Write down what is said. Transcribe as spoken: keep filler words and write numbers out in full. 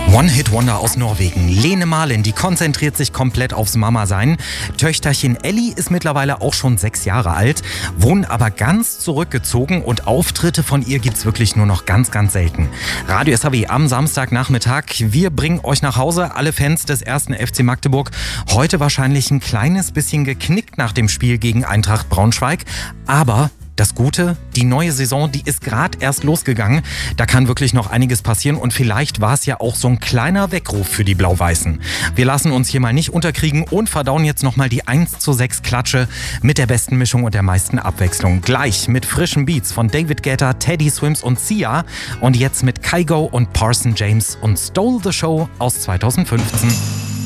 One-Hit-Wonder aus Norwegen. Lene Marlin, die konzentriert sich komplett aufs Mama-Sein. Töchterchen Ellie ist mittlerweile auch schon sechs Jahre alt, wohnt aber ganz zurückgezogen und Auftritte von ihr gibt's wirklich nur noch ganz, ganz selten. Radio S H W am Samstagnachmittag. Wir bringen euch nach Hause, alle Fans des ersten F C Magdeburg. Heute wahrscheinlich ein kleines bisschen geknickt nach dem Spiel gegen Eintracht Braunschweig. Aber das Gute, die neue Saison, die ist gerade erst losgegangen. Da kann wirklich noch einiges passieren und vielleicht war es ja auch so ein kleiner Weckruf für die Blau-Weißen. Wir lassen uns hier mal nicht unterkriegen und verdauen jetzt nochmal die eins zu sechs Klatsche mit der besten Mischung und der meisten Abwechslung. Gleich mit frischen Beats von David Guetta, Teddy Swims und Sia und jetzt mit Kygo und Parson James und Stole the Show aus zweitausendfünfzehn.